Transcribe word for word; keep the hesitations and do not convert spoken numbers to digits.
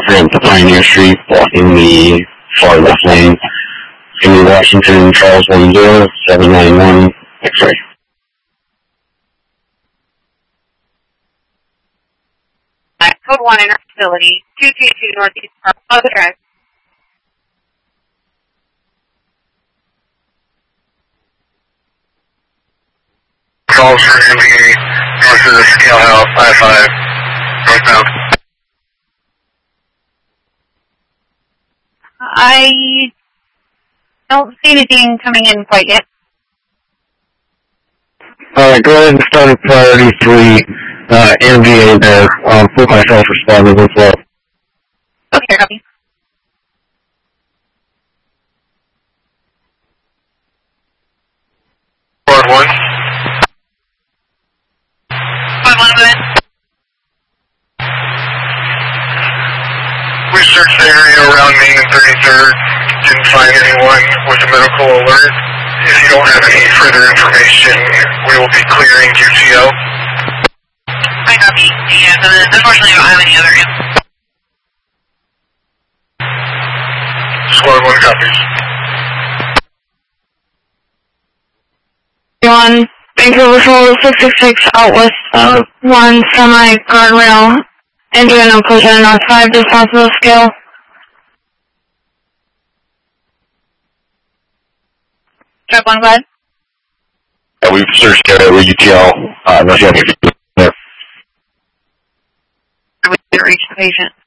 traffic to Pioneer Street, blocking the far left lane. Jimmy Washington, Charles one zero, seven nine one, X-ray. Code one, enter facility, two two two Northeast Park, Plaza Drive. Calls for M V A, north of the Scale House, I five, northbound. I don't see anything coming in quite yet. Alright, go ahead and start at priority three, uh, M V A there, um, full myself responders as well. Okay, copy. Board one. Board one, go ahead. We searched the area around Main and thirty-third, didn't find anyone with a medical alert. If you don't have any further information, we will be clearing U T O. I copy. Yeah, uh, unfortunately I don't have any other info. Squad one copies. One, Vancouver Patrol six six six out west of one semi guardrail, engine no collision, north five, responsible scale. Check one, go ahead. Yeah, we've searched area with U T L, uh, unless you have anything there. We didn't reach the patient.